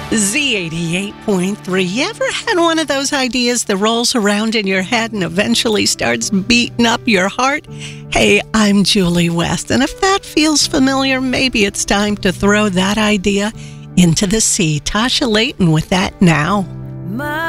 Z88.3. You ever had one of those ideas that rolls around in your head and eventually starts beating up your heart? Hey, I'm Julie West, and if that feels familiar, maybe it's time to throw that idea into the sea. Tasha Layton with that now.